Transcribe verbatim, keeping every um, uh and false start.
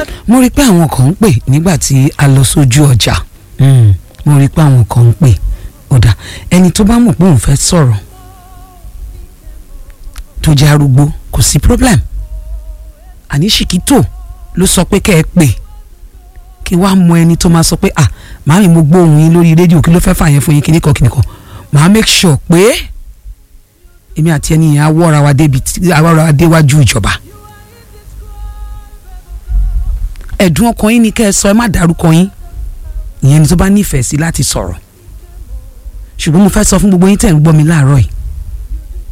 mo rí i pé àwọn kan ń pè nígbà tí a lọ sójú ọjà mo rí i pé àwọn kan ń pè ọ̀dà ẹni tó bá mọ̀ pé òun fẹ́ sọ̀rọ̀ tó jẹ́ arúgbó kò sí problem àní ṣìkítò ló sọ pé kẹ́ ẹ pè kí wàá mọ ẹni tó máa sọ pé ah màámi mo gbóhùn yín lórí rédíò kí ló fẹ́ fà yẹn fún yín kíníkan kíníkan màá make sure pé èmi àti ẹni yẹn awọ́ra wa débi awọ́ra wa déwájú ìjọba ẹ̀dùn ọkàn yín ni kẹ́ ẹ sọ ẹ má dárúkọ yín ìyẹn ni tó bá nífẹ̀ẹ́ sí láti sọ̀rọ̀ ṣùgbọ́n mo fẹ́ sọ fún gbogbo yín tẹ̀ ń gbọ́ mi láàárọ̀ yìí